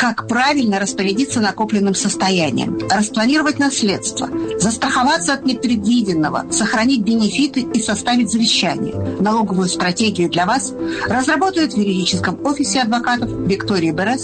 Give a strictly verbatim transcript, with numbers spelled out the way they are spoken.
как правильно распорядиться накопленным состоянием, распланировать наследство, застраховаться от непредвиденного, сохранить бенефиты и составить завещание. Налоговую стратегию для вас разработают в юридическом офисе адвокатов Виктории Берес